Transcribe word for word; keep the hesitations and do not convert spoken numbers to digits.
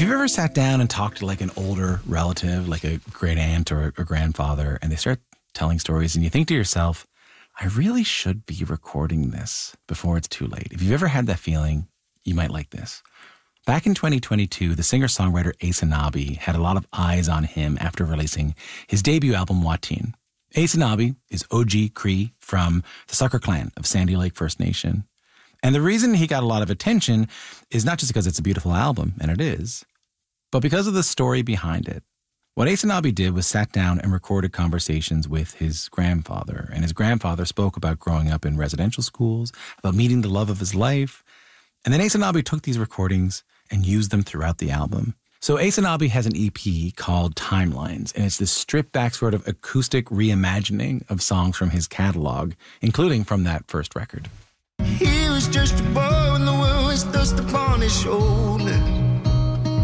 If you've ever sat down and talked to like an older relative, like a great aunt or a grandfather, and they start telling stories and you think to yourself, I really should be recording this before it's too late. If you've ever had that feeling, you might like this. Back in twenty twenty-two, the singer-songwriter Ace Anabi had a lot of eyes on him after releasing his debut album, Watine. Ace Anabi is O G Cree from the Sucker Clan of Sandy Lake First Nation. And the reason he got a lot of attention is not just because it's a beautiful album, and it is, but because of the story behind it. What Ace Anabi did was sat down and recorded conversations with his grandfather. And his grandfather spoke about growing up in residential schools, about meeting the love of his life. And then Ace Anabi took these recordings and used them throughout the album. So Ace Anabi has an E P called Timelines, and it's this stripped-back sort of acoustic reimagining of songs from his catalog, including from that first record. He was just a boy when the world was thrust upon his shoulders.